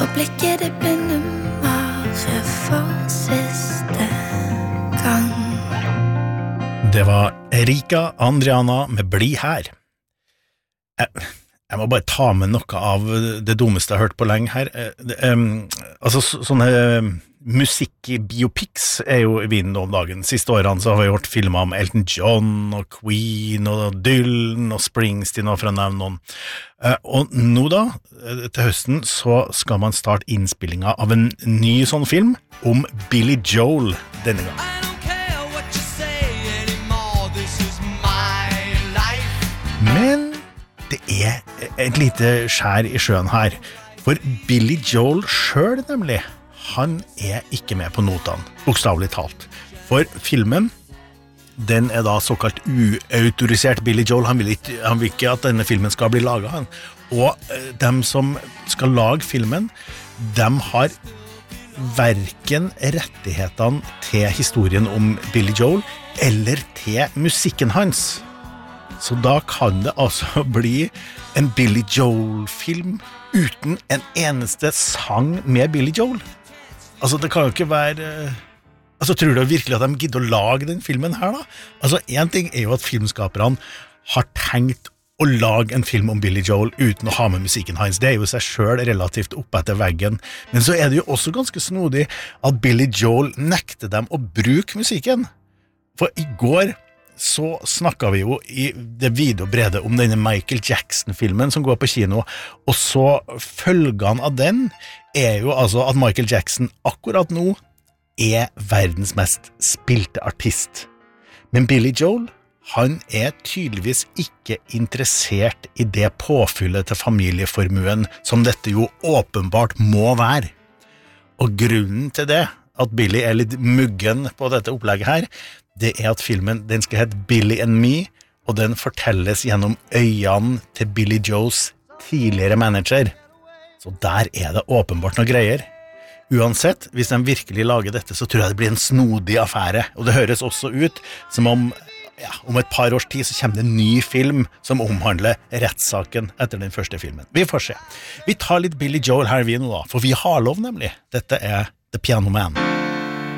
blikket det blinde bare for siste gang. Det var Erika Andriana med Bli her. Jeg må bare ta med noe av det dummeste jeg har hørt på lenge her. Altså sånne musikk-biopics jo I vinden om dagen. Siste årene så har vi gjort filmer om Elton John og Queen og Dylan og Springsteen og for å nevne noen. Og nå da, til høsten, så skal man starte innspillingen av en ny sånn film om Billy Joel denne gang. Men det et lite skjær I sjøen her, for Billy Joel selv nemlig, han ikke med på notene, bokstavelig talt. For filmen, den da såkalt uautorisert Billy Joel, han vil ikke at denne filmen skal bli laget. Og dem som skal lage filmen, dem har hverken rettighetene til historien om Billy Joel, eller til musikken hans. Så da kan det altså bli en Billy Joel-film uten en eneste sang med Billy Joel. Altså, det kan jo ikke være... Altså, tror du virkelig at de gidder å lage den filmen her da? Altså, en ting jo at filmskaperne har tenkt å lage en film om Billy Joel uten å ha med musikken hans. Det jo seg selv relativt opp etter veggen. Men så det jo også ganske snodig at Billy Joel nekter dem å bruke musikken. For I går... så snakket vi jo I det vide og brede om denne Michael Jackson-filmen som går på kino, og så følgene av den jo altså at Michael Jackson akkurat nå verdens mest spilte artist. Men Billy Joel, han tydeligvis ikke interessert I det påfyllet til familieformuen som dette jo åpenbart må være. Og grunnen til det, at Billy litt muggen på dette opplegget her, det at filmen, den skal hete Billy and Me, og den fortelles gjennom øynene til Billy Joes tidligere manager. Så der det åpenbart noe greier. Uansett, hvis de virkelig lager dette, så tror jeg det blir en snodig affære. Og det høres også ut som om et par års tid så kommer det en ny film som omhandler rettssaken etter den første filmen. Vi får se. Vi tar litt Billy Joel her vi nå da, for vi har lov nemlig. Dette The Piano Man.